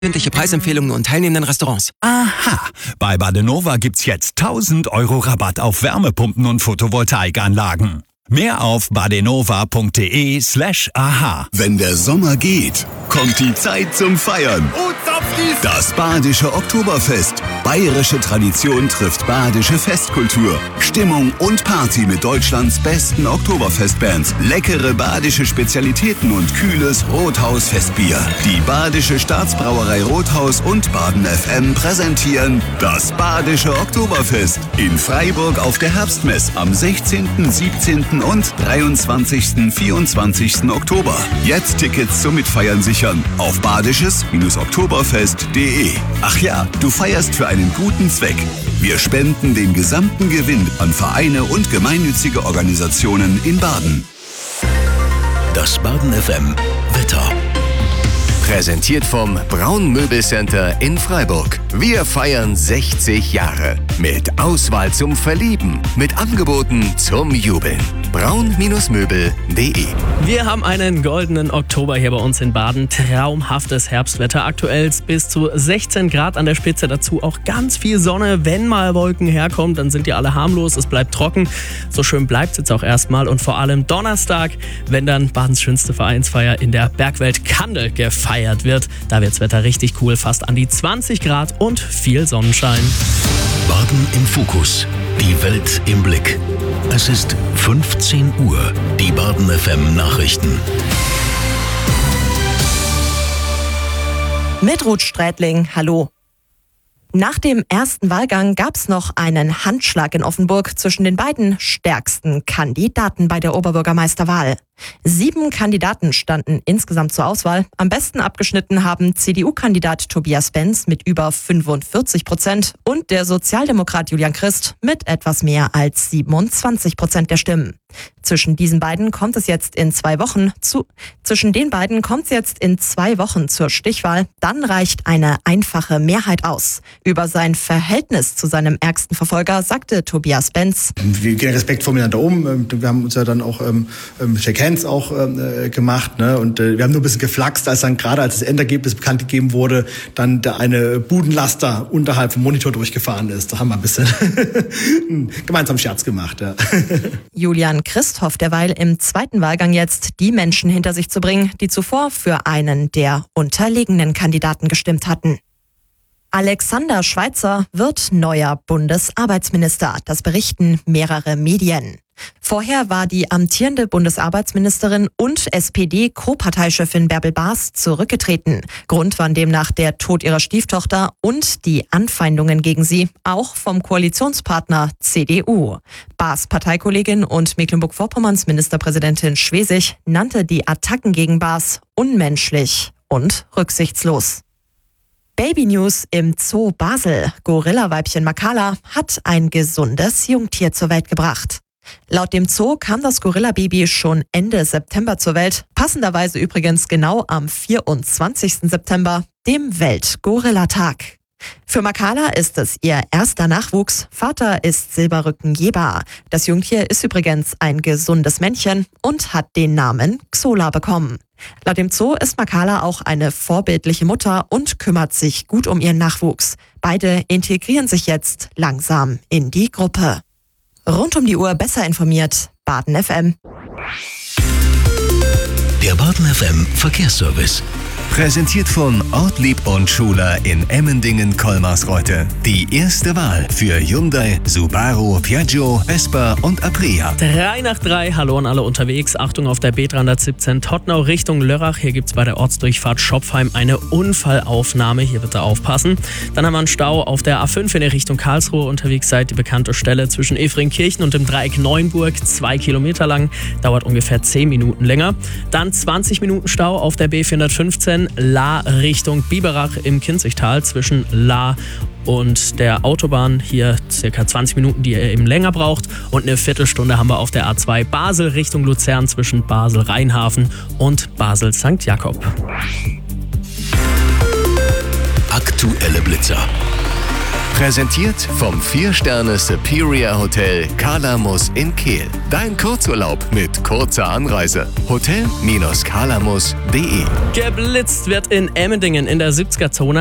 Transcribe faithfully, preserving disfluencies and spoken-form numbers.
Verbindliche Preisempfehlungen und teilnehmenden Restaurants. Aha, bei Badenova gibt's jetzt tausend Euro Rabatt auf Wärmepumpen und Photovoltaikanlagen. Mehr auf badenova.de slash aha. Wenn der Sommer geht, kommt die Zeit zum Feiern. Das Badische Oktoberfest. Bayerische Tradition trifft badische Festkultur. Stimmung und Party mit Deutschlands besten Oktoberfestbands. Leckere badische Spezialitäten und kühles Rothaus-Festbier. Die Badische Staatsbrauerei Rothaus und Baden F M präsentieren das Badische Oktoberfest in Freiburg auf der Herbstmess am sechzehnten, siebzehnten und dreiundzwanzigsten, vierundzwanzigsten Oktober. Jetzt Tickets zum Mitfeiern sichern auf badisches Oktoberfest punkt de. Ach ja, du feierst für einen guten Zweck. Wir spenden den gesamten Gewinn an Vereine und gemeinnützige Organisationen in Baden. Das Baden F M Wetter. Präsentiert vom Braun Möbelcenter in Freiburg. Wir feiern sechzig Jahre. Mit Auswahl zum Verlieben. Mit Angeboten zum Jubeln. braun Möbel punkt de. Wir haben einen goldenen Oktober hier bei uns in Baden. Traumhaftes Herbstwetter. Aktuell bis zu sechzehn Grad an der Spitze. Dazu auch ganz viel Sonne. Wenn mal Wolken herkommen, dann sind die alle harmlos. Es bleibt trocken. So schön bleibt es jetzt auch erstmal. Und vor allem Donnerstag, wenn dann Badens schönste Vereinsfeier in der Bergwelt Kandel gefeiert wird. Da wird das Wetter richtig cool. Fast an die zwanzig Grad und viel Sonnenschein. Baden im Fokus. Die Welt im Blick. Es ist fünfzehn Uhr. Die Baden F M Nachrichten. Mit Ruth Strätling, hallo. Nach dem ersten Wahlgang gab es noch einen Handschlag in Offenburg zwischen den beiden stärksten Kandidaten bei der Oberbürgermeisterwahl. Sieben Kandidaten standen insgesamt zur Auswahl. Am besten abgeschnitten haben C D U-Kandidat Tobias Benz mit über fünfundvierzig Prozent und der Sozialdemokrat Julian Christ mit etwas mehr als siebenundzwanzig Prozent der Stimmen. Zwischen diesen beiden kommt es jetzt in zwei Wochen zu, zwischen den beiden kommt es jetzt in zwei Wochen zur Stichwahl. Dann reicht eine einfache Mehrheit aus. Über sein Verhältnis zu seinem ärgsten Verfolger sagte Tobias Benz: Wir gehen respektvoll miteinander um. Wir haben uns ja dann auch ähm, Shake Hands auch äh, gemacht, ne? Und äh, wir haben nur ein bisschen geflaxt, als dann gerade als das Endergebnis bekannt gegeben wurde, dann da eine Budenlaster unterhalb vom Monitor durchgefahren ist. Da haben wir ein bisschen einen gemeinsamen Scherz gemacht. Ja. Julian Christ hofft derweil im zweiten Wahlgang jetzt, die Menschen hinter sich zu bringen, die zuvor für einen der unterlegenen Kandidaten gestimmt hatten. Alexander Schweitzer wird neuer Bundesarbeitsminister. Das berichten mehrere Medien. Vorher war die amtierende Bundesarbeitsministerin und S P D-Co-Parteichefin Bärbel Baas zurückgetreten. Grund waren demnach der Tod ihrer Stieftochter und die Anfeindungen gegen sie, auch vom Koalitionspartner C D U. Baas Parteikollegin und Mecklenburg-Vorpommerns Ministerpräsidentin Schwesig nannte die Attacken gegen Baas unmenschlich und rücksichtslos. Baby News im Zoo Basel. Gorilla-Weibchen Makala hat ein gesundes Jungtier zur Welt gebracht. Laut dem Zoo kam das Gorilla-Baby schon Ende September zur Welt. Passenderweise übrigens genau am vierundzwanzigsten September, dem Welt-Gorilla-Tag. Für Makala ist es ihr erster Nachwuchs. Vater ist Silberrücken Jeber. Das Jungtier ist übrigens ein gesundes Männchen und hat den Namen Xola bekommen. Laut dem Zoo ist Makala auch eine vorbildliche Mutter und kümmert sich gut um ihren Nachwuchs. Beide integrieren sich jetzt langsam in die Gruppe. Rund um die Uhr besser informiert, Baden F M. Der Baden F M Verkehrsservice. Präsentiert von Ortlieb und Schuler in Emmendingen-Kolmarsreuth. Die erste Wahl für Hyundai, Subaru, Piaggio, Vespa und Aprilia. drei nach drei, hallo an alle unterwegs. Achtung auf der B dreihundertsiebzehn Tottenau Richtung Lörrach. Hier gibt es bei der Ortsdurchfahrt Schopfheim eine Unfallaufnahme. Hier bitte aufpassen. Dann haben wir einen Stau auf der A fünf in der Richtung Karlsruhe. Unterwegs seid die bekannte Stelle zwischen Efringkirchen und dem Dreieck Neuenburg. Zwei Kilometer lang. Dauert ungefähr zehn Minuten länger. Dann zwanzig Minuten Stau auf der B vierhundertfünfzehn La Richtung Biberach im Kinzigtal zwischen La und der Autobahn. Hier circa zwanzig Minuten, die ihr eben länger braucht. Und eine Viertelstunde haben wir auf der A zwei Basel Richtung Luzern zwischen Basel-Rheinhafen und Basel-Sankt Jakob. Aktuelle Blitzer. Präsentiert vom vier Sterne Superior Hotel Kalamus in Kehl. Dein Kurzurlaub mit kurzer Anreise. Hotel Kalamus punkt de. Geblitzt wird in Emmendingen in der siebziger Zone.